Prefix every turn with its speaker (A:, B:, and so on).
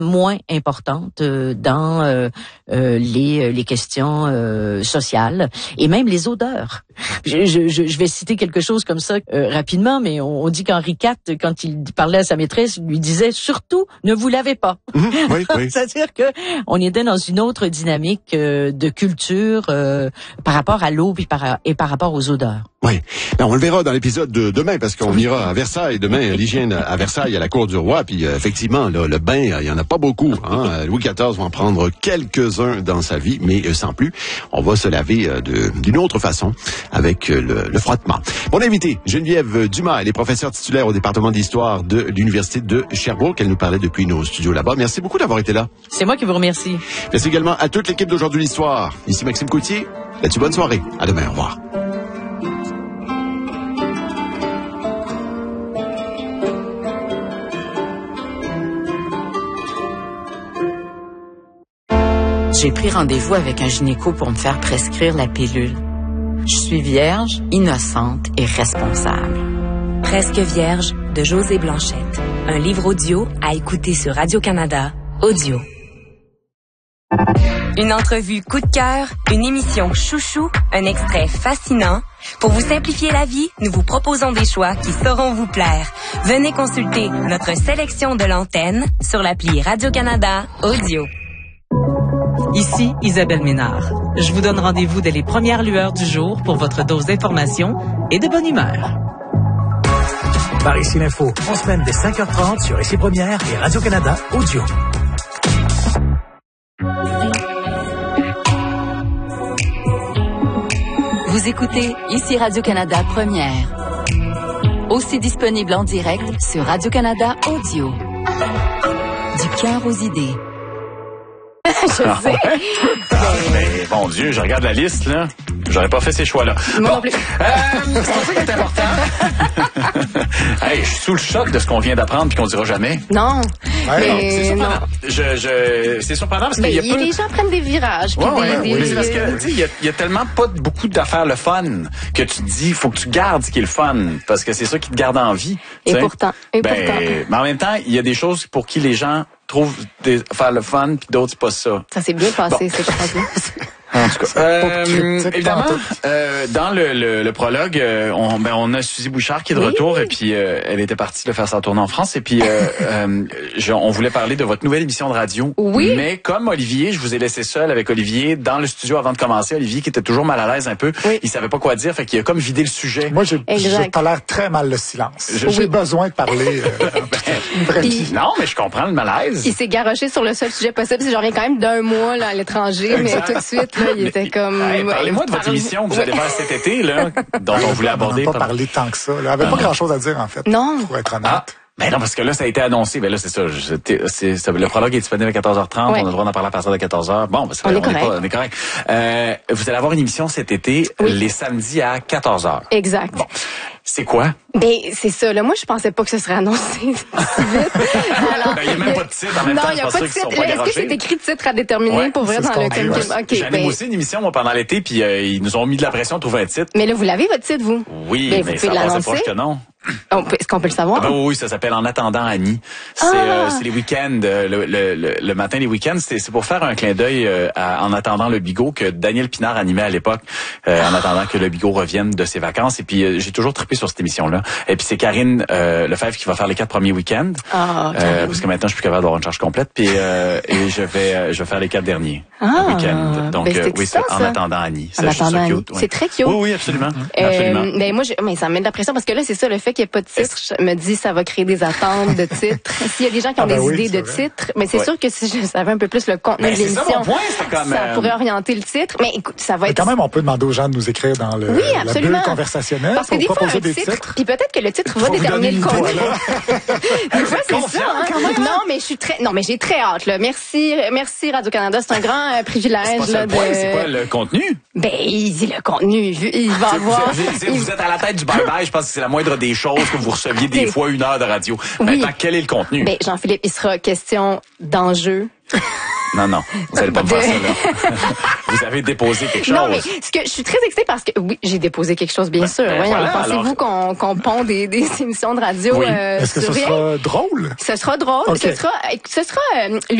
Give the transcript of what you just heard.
A: moins importante dans les questions sociales et même les odeurs. Je vais citer quelque chose comme ça rapidement, mais on dit qu'Henri IV, quand il parlait à sa maîtresse, lui disait surtout ne vous lavez pas.
B: Oui.
A: C'est-à-dire que on était dans une autre dynamique de culture par rapport à l'eau et par rapport aux odeurs.
B: Oui. Ben, on le verra dans l'épisode de demain, parce qu'on ira à Versailles demain, l'hygiène à Versailles, à la cour du roi. Puis effectivement, là, le bain, il y en a pas beaucoup. Hein? Louis XIV va en prendre quelques-uns dans sa vie, mais sans plus. On va se laver d'une autre façon avec le frottement. Mon invité, Geneviève Dumas, elle est professeure titulaire au département d'histoire de l'Université de Sherbrooke. Elle nous parlait depuis nos studios là-bas. Merci beaucoup d'avoir été là.
A: C'est moi qui vous remercie.
B: Merci également à toute l'équipe d'Aujourd'hui l'Histoire. Ici Maxime Coutier. Là-dessus, bonne soirée. À demain. Au revoir.
C: J'ai pris rendez-vous avec un gynéco pour me faire prescrire la pilule. Je suis vierge, innocente et responsable.
D: Presque vierge de Josée Blanchette. Un livre audio à écouter sur Radio-Canada Audio. Une entrevue coup de cœur, une émission chouchou, un extrait fascinant. Pour vous simplifier la vie, nous vous proposons des choix qui sauront vous plaire. Venez consulter notre sélection de l'antenne sur l'appli Radio-Canada Audio.
E: Ici Isabelle Ménard. Je vous donne rendez-vous dès les premières lueurs du jour pour votre dose d'information et de bonne humeur.
F: Par ici l'info, en semaine dès 5h30 sur Ici Première et Radio-Canada Audio.
C: Vous écoutez Ici Radio-Canada Première. Aussi disponible en direct sur Radio-Canada Audio. Du cœur aux idées.
D: Je sais.
G: Mais bon Dieu, je regarde la liste, là. J'aurais pas fait ces choix-là.
D: Moi non plus.
G: C'est pour ça qu'il est important. Hey, je suis sous le choc de ce qu'on vient d'apprendre puis qu'on dira jamais.
D: Non.
G: C'est
D: Mais non.
G: surprenant. C'est surprenant parce qu'il y a peu...
D: Les gens prennent des virages. Puis
G: Oui, c'est parce que, tu sais, il y a tellement pas beaucoup d'affaires le fun que tu te dis, il faut que tu gardes ce qui est le fun parce que c'est ça qui te garde en vie.
D: Et pourtant.
G: Mais en même temps, il y a des choses pour qui les gens trouvent faire le fun puis d'autres, c'est pas ça.
D: Ça s'est bien passé, cette phrase-là.
G: En tout cas, évidemment, dans le prologue, on a Suzy Bouchard qui est de retour et puis elle était partie de faire sa tournée en France et puis on voulait parler de votre nouvelle émission de radio.
D: Oui.
G: Mais comme Olivier, je vous ai laissé seul avec Olivier dans le studio avant de commencer. Olivier qui était toujours mal à l'aise un peu, il savait pas quoi dire, fait qu'il a comme vidé le sujet.
H: Moi, je tolère très mal le silence. J'ai besoin de parler.
G: Non, mais je comprends le malaise.
D: Il s'est garoché sur le seul sujet possible. Je reviens quand même d'un mois là, à l'étranger, mais tout de suite, là, il était comme...
G: Parlez-moi de votre émission que vous allez faire cet été, là, dont on voulait aborder.
H: On n'a pas parlé tant que ça. Il n'y avait pas grand-chose à dire, en fait.
D: Non.
H: Pour être honnête.
G: Ben non, parce que là, ça a été annoncé. Ben là, c'est ça. Le prologue est disponible à 14h30. On a le droit d'en parler à partir de 14h. Bon, ben, on est correct. Vous allez avoir une émission cet été, les samedis à 14h.
D: Exact.
G: Bon. C'est quoi?
D: Ben, c'est ça. Là, moi, je pensais pas que ce serait annoncé si vite. Alors,
G: il n'y a même pas de titre en même temps.
D: Non, il n'y a pas de titre. Est-ce que c'est écrit titre à déterminer pour vrai dans le thème?
G: J'anime aussi une émission, moi, pendant l'été, puis ils nous ont mis de la pression de trouver un titre.
D: Mais là, vous l'avez, votre titre, vous?
G: Oui, mais ça passe proche que non.
D: Est-ce qu'on peut le savoir?
G: Oui, ça s'appelle En attendant Annie. C'est les week-ends, le matin, les week-ends, c'est pour faire un clin d'œil En attendant le Bigot que Daniel Pinard animait à l'époque, en attendant que le Bigot revienne de ses vacances. Et puis j'ai toujours trippé sur cette émission-là. Et puis c'est Karine Lefebvre qui va faire les 4 premiers week-ends, parce que maintenant je suis plus capable d'avoir une charge complète. Puis et je vais faire les 4 derniers week-ends. Donc oui, c'est En attendant Annie.
D: En attendant Annie. C'est très cute.
G: Oui, absolument. Absolument.
D: Mais moi, ça me met de la pression parce que là, c'est ça, le fait qu'il n'y ait pas de titre, je me dis ça va créer des attentes de titres. S'il y a des gens qui ont des idées de titres, mais c'est sûr que si je savais un peu plus le contenu de l'émission, ça pourrait orienter le titre. Mais écoute, ça va être...
H: Quand même, on peut demander aux gens de nous écrire dans le bulle conversationnel pour proposer des titres.
D: Puis peut-être que le titre va déterminer le contenu. Des fois, c'est ça. Non, mais j'ai très hâte. Là. Merci Radio-Canada. C'est un grand privilège.
G: C'est quoi le contenu?
D: Ben, le contenu, il va avoir...
G: Vous êtes à la tête du bye-bye. Je pense que c'est la moindre des choses que vous receviez des fois 1 heure de radio. Maintenant, quel est le contenu?
D: Ben, Jean-Philippe, il sera question d'enjeux.
G: Non. Vous allez pas me faire ça, là. Vous avez déposé quelque chose.
I: Non, mais je suis très excitée parce que, oui, j'ai déposé quelque chose, bien sûr. Pensez-vous qu'on pond des émissions de radio?
H: Oui. Est-ce que ce sera drôle?
I: Ce sera drôle.
H: Okay.
I: Ce sera